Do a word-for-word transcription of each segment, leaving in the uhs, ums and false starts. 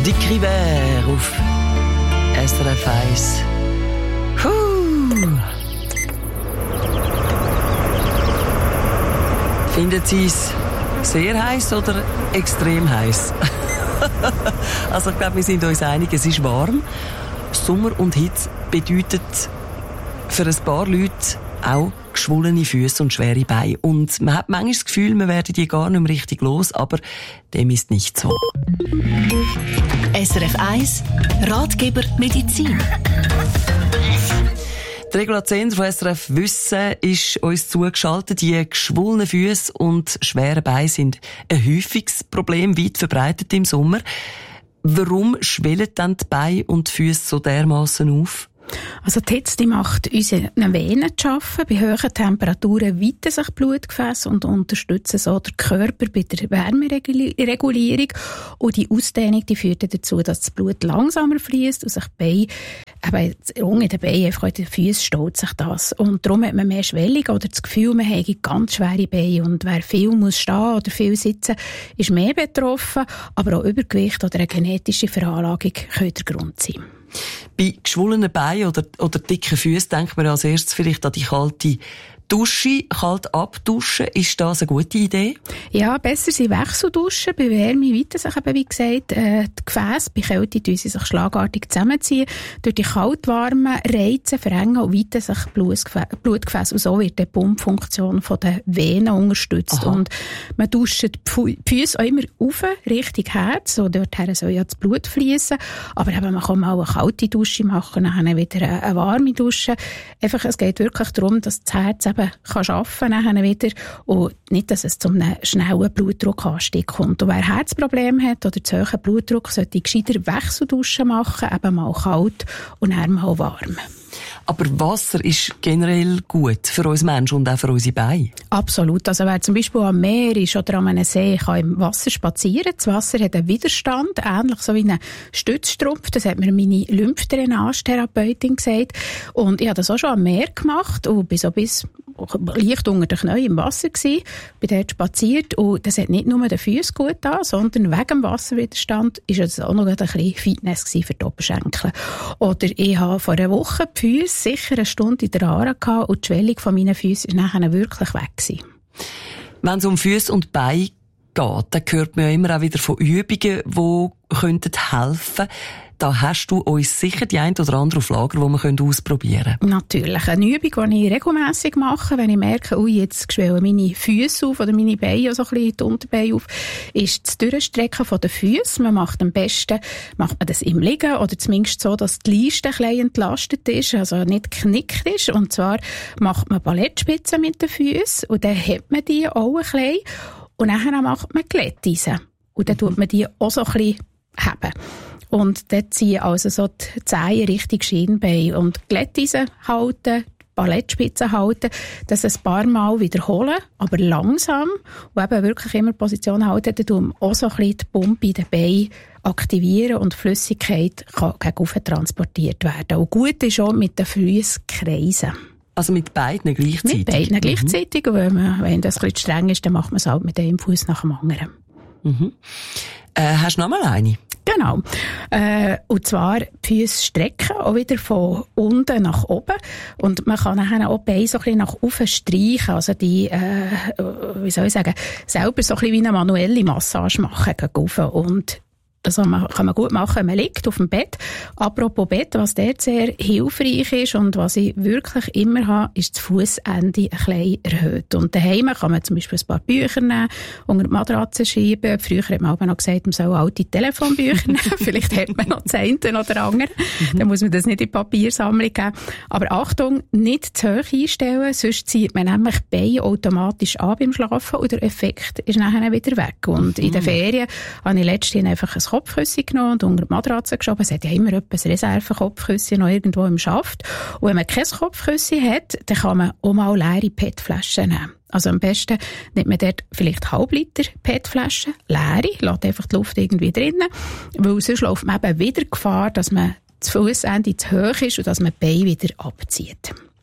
Dick Rivère auf S R F eins. Huh. Finden Sie es sehr heiß oder extrem heiß? Also ich glaube, wir sind uns einig, es ist warm. Sommer und Hitze bedeutet für ein paar Leute auch geschwollene Füße und schwere Beine. Und man hat manchmal das Gefühl, man werde die gar nicht mehr richtig los, aber dem ist nicht so. S R F eins Ratgeber Medizin. Die Regula Zehnder von S R F Wissen ist uns zugeschaltet. Die geschwollenen Füße und schwere Beine sind ein häufiges Problem, weit verbreitet im Sommer. Warum schwellen dann die Beine und die Füße so dermassen auf? Also die Hitze die macht unsere Venen zu arbeiten. Bei hohen Temperaturen weiten sich Blutgefäße und unterstützen so den Körper bei der Wärmeregulierung. Und die Ausdehnung die führt dazu, dass das Blut langsamer fließt und sich die Beine, eben unter den Beinen, einfach in den Füßen staut sich das. Und darum hat man mehr Schwellung oder das Gefühl, man habe ganz schwere Beine. Und wer viel muss stehen oder viel sitzen, ist mehr betroffen. Aber auch Übergewicht oder eine genetische Veranlagung können der Grund sein. Bei geschwollenen Beinen oder, oder dicken Füßen denkt man als erstes vielleicht an die kalte Dusche, kalt abduschen. Ist das eine gute Idee? Ja, besser sind Wechselduschen. Bei Wärme weiten sich eben, wie gesagt, äh, die Gefäße. Bei Kälte tun sie sich schlagartig zusammenziehen. Durch die kaltwarmen Reize verengen und weiten sich Blutgefäße. Und so wird die Pumpfunktion der Venen unterstützt. Aha. Und man duscht die Füße auch immer rauf, Richtung Herz. Und dorthin soll ja das Blut fließen. Aber eben, man kann auch eine kalte Dusche machen, dann wieder eine, eine warme Dusche. Einfach, es geht wirklich darum, dass das Herz eben kann arbeiten nachher wieder und nicht, dass es zu einem schnellen Blutdruckanstieg kommt. Und wer Herzprobleme hat oder zu hohen Blutdruck, sollte gescheiter Wechselduschen machen, eben mal kalt und dann mal warm. Aber Wasser ist generell gut für uns Menschen und auch für unsere Beine? Absolut. Also wer zum Beispiel am Meer ist oder an einem See, kann im Wasser spazieren. Das Wasser hat einen Widerstand, ähnlich so wie ein Stützstrumpf. Das hat mir meine Lymphdrainage-Therapeutin gesagt. Und ich habe das auch schon am Meer gemacht und bin so bis leicht unter den Knien im Wasser gsi, bin dort spaziert und das hat nicht nur den Füßen gut getan, sondern wegen dem Wasserwiderstand ist es auch noch ein bisschen Fitness für die Oberschenkel. Oder ich habe vor einer Woche die Füße sicher eine Stunde in der Aare gehabt und die Schwellung von meinen Füßen ist nachher wirklich weg gewesen. Wenn es um Füße und Beine geht, dann hört man ja immer auch wieder von Übungen, die könnten helfen. Da hast du uns sicher die ein oder andere auf Lager, die wir ausprobieren können. Natürlich. Eine Übung, die ich regelmässig mache, wenn ich merke, ui, jetzt schwellen meine Füße auf oder meine Beine, also ein bisschen die Unterbeine auf, ist das Durchstrecken der Füße. Man macht am besten, macht man das im Liegen oder zumindest so, dass die Leiste ein bisschen entlastet ist, also nicht geknickt ist. Und zwar macht man Ballettspitzen mit den Füßen und dann hebt man die auch ein bisschen und dann macht man Glätteisen. Und dann tut man die auch so ein bisschen heben. Und dort ziehen also so die Zehen Richtung Schienbein. Und Glätteisen halten, Ballettspitzen halten, das ein paar Mal wiederholen, aber langsam. Und eben wirklich immer Position halten, um auch so ein bisschen die Pumpe in den Beinen aktivieren und Flüssigkeit kann gegen transportiert werden. Und gut ist auch mit den Füßen kreisen. Also mit beiden gleichzeitig? Mit beiden gleichzeitig. Und wenn, man, wenn das ein bisschen streng ist, dann macht man es halt mit einem Fuß nach dem anderen. Mhm. Äh, hast du noch mal eine? Genau. Äh, und zwar die Füße strecken, auch wieder von unten nach oben. Und man kann nachher auch die Beine so ein bisschen nach oben streichen. Also die, äh, wie soll ich sagen, selber so ein bisschen wie eine manuelle Massage machen gegen oben. Und das kann man gut machen, wenn man liegt auf dem Bett. Apropos Bett, was dort sehr hilfreich ist und was ich wirklich immer habe, ist das Fussende ein bisschen erhöht. Und daheim kann man zum Beispiel ein paar Bücher nehmen, unter die Matratze schieben. Früher hat man aber noch gesagt, man soll alte Telefonbücher nehmen. Vielleicht hat man noch das eine oder andere. Mhm. Dann muss man das nicht in die Papiersammlung geben. Aber Achtung, nicht zu hoch einstellen, sonst zieht man nämlich die Beine automatisch an beim Schlafen und der Effekt ist nachher wieder weg. Und mhm. in den Ferien habe ich letztens einfach ein Kopfkissen genommen und unter die Matratze geschoben. Es hat ja immer etwas Reserve-Kopfkissen noch irgendwo im Schaft. Und wenn man kein Kopfkissen hat, dann kann man auch mal leere P E T-Flaschen nehmen. Also am besten nimmt man dort vielleicht halb Liter P E T-Flaschen, leere, lässt einfach die Luft irgendwie drinnen, weil sonst läuft man eben wieder Gefahr, dass man das Fussende zu hoch ist und dass man die Beine wieder abzieht.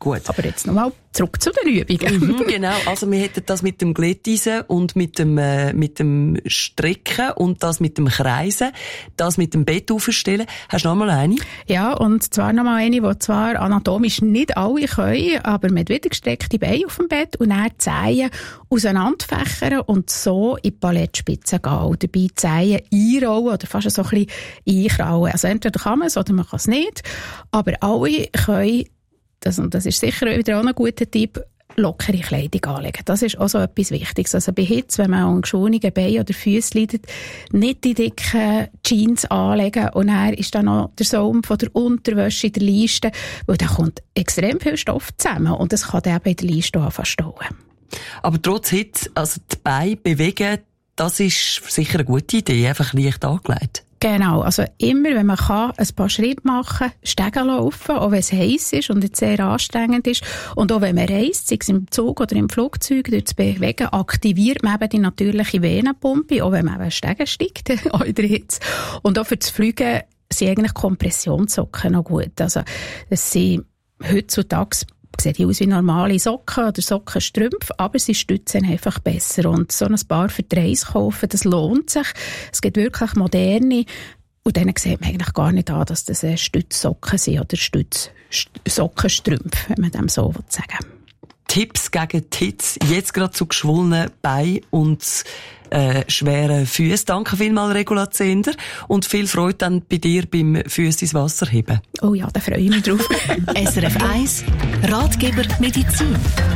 Gut. Aber jetzt nochmal zurück zu den Übungen. Mhm, genau, also wir hätten das mit dem Glätteisen und mit dem, äh, mit dem Strecken und das mit dem Kreisen, das mit dem Bett aufstellen. Hast du noch mal eine? Ja, und zwar noch mal eine, die zwar anatomisch nicht alle können, aber mit wieder gestreckte Beine auf dem Bett und dann die Zehen auseinanderfächern und so in die Ballettspitze gehen. Und dabei die Zehen einrollen oder fast so ein bisschen einkrauen. Also entweder kann man es oder man kann es nicht. Aber alle können, das, und das ist sicher wieder auch ein guter Tipp, lockere Kleidung anlegen. Das ist auch so etwas Wichtiges. Also bei Hitze, wenn man an geschwungenen Beinen oder Füßen leidet, nicht die dicken Jeans anlegen und dann ist dann noch der Saum von der Unterwäsche in der Leiste, weil da kommt extrem viel Stoff zusammen und das kann dann eben in der Leiste auch verstauen. Aber trotz Hitze, also die Beine bewegen, das ist sicher eine gute Idee, einfach leicht angelegt. Genau, also immer, wenn man kann, ein paar Schritte machen, Stegen laufen, auch wenn es heiß ist und jetzt sehr anstrengend ist. Und auch wenn man reist, sei es im Zug oder im Flugzeug, durch das Bewegen, aktiviert man eben die natürliche Venenpumpe, auch wenn man eben Stegen steigt, auch in der Hitze. Und auch für das Fliegen sind eigentlich Kompressionssocken noch gut. Also, das sind heutzutage sehen die aus wie normale Socken oder Sockenstrümpfe, aber sie stützen einfach besser. Und so ein paar für die Reise kaufen, das lohnt sich. Es gibt wirklich moderne, und denen sieht man eigentlich gar nicht an, dass das Stützsocken sind oder Stützsockenstrümpfe, wenn man dem so sagen will. Tipps gegen die Hitze, jetzt gerade zu geschwollenen Beinen und äh, schweren Füßen. Danke vielmals, Regula Zehnder. Und viel Freude dann bei dir beim Füße ins Wasser heben. Oh ja, da freue ich mich drauf. S R F eins Ratgeber Medizin.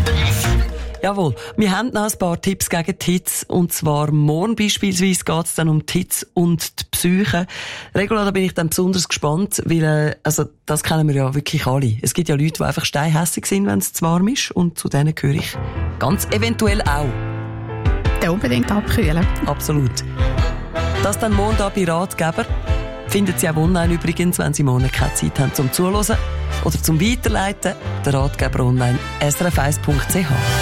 Jawohl, wir haben noch ein paar Tipps gegen die Hitze. Und zwar morgen beispielsweise geht es dann um die Hitze und die Psyche. Regula, da bin ich dann besonders gespannt, weil äh, also das kennen wir ja wirklich alle. Es gibt ja Leute, die einfach steinhässig sind, wenn es zu warm ist. Und zu denen gehöre ich ganz eventuell auch. Dann unbedingt abkühlen. Absolut. Das dann morgen da bei Ratgeber. Finden Sie auch online übrigens, wenn Sie morgen keine Zeit haben zum Zuhören oder zum Weiterleiten. Der Ratgeber online, s r f eins punkt c h.